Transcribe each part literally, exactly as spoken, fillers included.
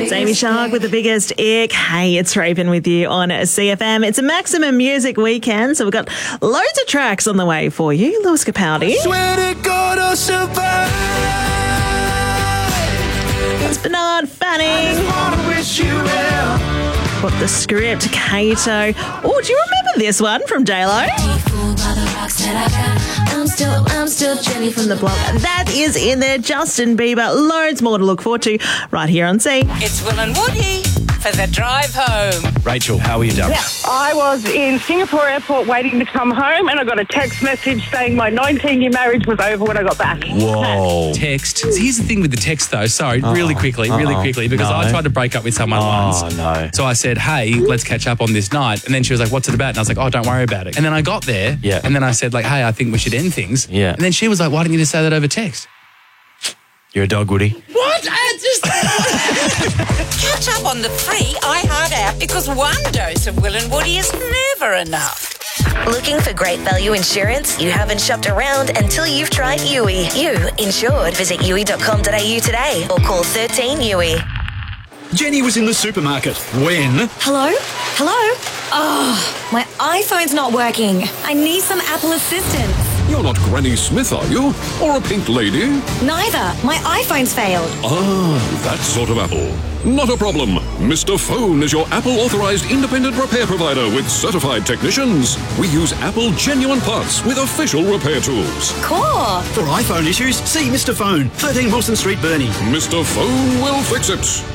It's Amy Shark with the biggest ick. Hey, it's Raven with you on C F M. It's a Maximum Music weekend, so we've got loads of tracks on the way for you. Lewis Capaldi. Swear to God I'll survive. It's Bernard Fanning. I just wanna wish you well. Got the script, Kato. Oh, do you remember this one from J-Lo? I'm still, I'm still Jenny from the block. That is in there. Justin Bieber. Loads more to look forward to right here on C. It's Will and Woody for the drive home. Rachel, how are you doing? Yeah, I was in Singapore airport waiting to come home and I got a text message saying my nineteen-year marriage was over when I got back. Whoa. Text. Here's the thing with the text, though. Sorry, Oh, really quickly, really uh-oh. quickly, because No. I tried to break up with someone Oh, once. no. So I said, hey, let's catch up on this night. And then she was like, what's it about? And I was like, oh, don't worry about it. And then I got there. Yeah. And then I said, like, hey, I think we should end things. Yeah. And then she was like, why didn't you just say that over text? You're a dog, Woody. What? I just... Catch up on the free iHeart app because one dose of Will and Woody is never enough. Looking for great value insurance? You haven't shopped around until you've tried U I. You insured. Visit U I dot com dot A U today or call thirteen U I. Jenny was in the supermarket when... Hello? Hello? Oh, my iPhone's not working. I need some Apple assistance. You're not Granny Smith, are you? Or a pink lady? Neither. My iPhone's failed. Ah, that sort of Apple. Not a problem. Mister Phone is your Apple-authorized independent repair provider with certified technicians. We use Apple genuine parts with official repair tools. Cool. For iPhone issues, see Mister Phone, thirteen Wilson Street, Burnie. Mister Phone will fix it.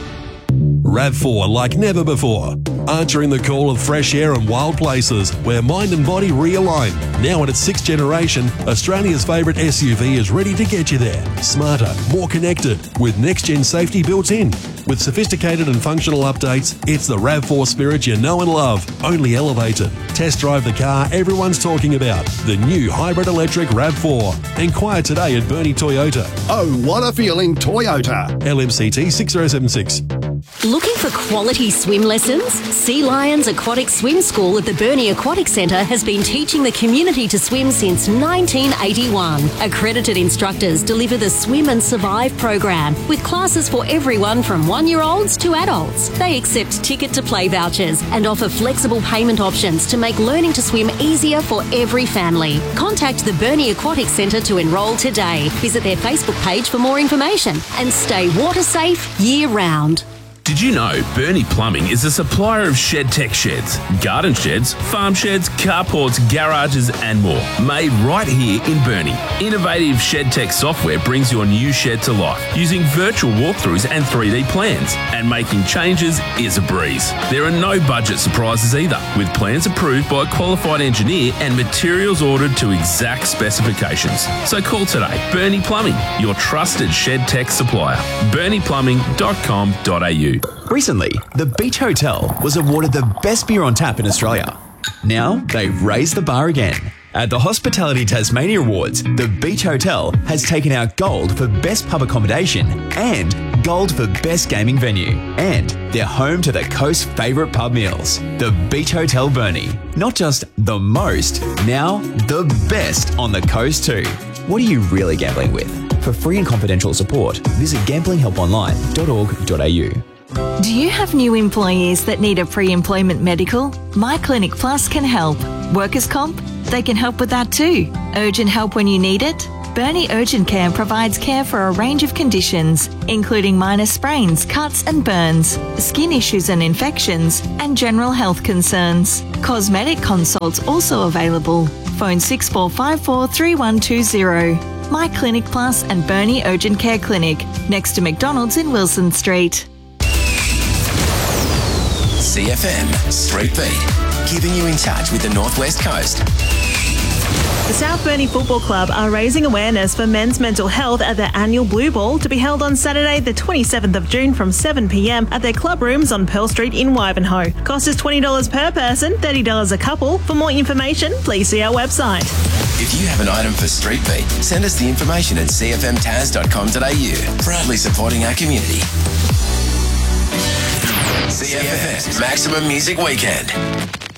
RAV four like never before. Answering the call of fresh air and wild places where mind and body realign. Now in its sixth generation, Australia's favourite S U V is ready to get you there. Smarter, more connected, with next-gen safety built in. With sophisticated and functional updates, it's the RAV four spirit you know and love, only elevated. Test drive the car everyone's talking about, the new hybrid electric RAV four. Inquire today at Burnie Toyota. Oh, what a feeling, Toyota. L M C T six zero seven six. Looking for quality swim lessons? Sea Lions Aquatic Swim School at the Burnie Aquatic Centre has been teaching the community to swim since nineteen eighty-one. Accredited instructors deliver the Swim and Survive program with classes for everyone from one-year-olds to adults. They accept ticket-to-play vouchers and offer flexible payment options to make learning to swim easier for every family. Contact the Burnie Aquatic Centre to enrol today. Visit their Facebook page for more information and stay water safe year-round. Did you know Burnie Plumbing is a supplier of ShedTech sheds, garden sheds, farm sheds, carports, garages and more, made right here in Burnie. Innovative ShedTech software brings your new shed to life using virtual walkthroughs and three D plans, and making changes is a breeze. There are no budget surprises either, with plans approved by a qualified engineer and materials ordered to exact specifications. So call today. Burnie Plumbing, your trusted ShedTech supplier. burnie plumbing dot com dot A U. Recently, the Beach Hotel was awarded the best beer on tap in Australia. Now, they've raised the bar again. At the Hospitality Tasmania Awards, the Beach Hotel has taken out gold for best pub accommodation and gold for best gaming venue. And they're home to the coast's favourite pub meals. The Beach Hotel Burnie. Not just the most, now the best on the coast too. What are you really gambling with? For free and confidential support, visit gambling help online dot org dot A U. Do you have new employees that need a pre-employment medical? My Clinic Plus can help. Workers' comp? They can help with that too. Urgent help when you need it? Burnie Urgent Care provides care for a range of conditions, including minor sprains, cuts and burns, skin issues and infections, and general health concerns. Cosmetic consults also available. Phone six four five four, three one two zero. My Clinic Plus and Burnie Urgent Care Clinic, next to McDonald's in Wilson Street. C F M Street Beat, keeping you in touch with the Northwest Coast. The South Burnie Football Club are raising awareness for men's mental health at their annual Blue Ball to be held on Saturday the twenty-seventh of June from seven p m at their club rooms on Pearl Street in Wivenhoe. Cost is twenty dollars per person, thirty dollars a couple. For more information, please see our website. If you have an item for Street Beat, send us the information at c f m taz dot com dot a u. Proudly supporting our community. C F M Maximum Music Weekend.